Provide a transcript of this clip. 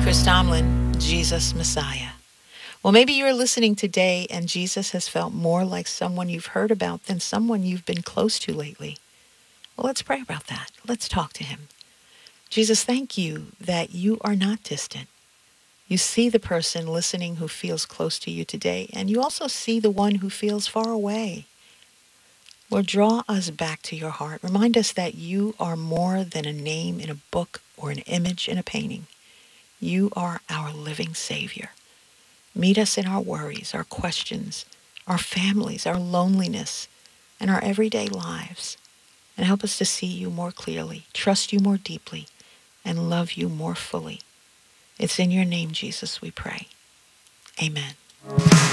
Chris Tomlin, Jesus Messiah. Well, maybe you're listening today and Jesus has felt more like someone you've heard about than someone you've been close to lately. Well, let's pray about that. Let's talk to him. Jesus, thank you that you are not distant. You see the person listening who feels close to you today, and you also see the one who feels far away. Lord, draw us back to your heart. Remind us that you are more than a name in a book or an image in a painting. You are our living Savior. Meet us in our worries, our questions, our families, our loneliness, and our everyday lives. And help us to see you more clearly, trust you more deeply, and love you more fully. It's in your name, Jesus, we pray. Amen.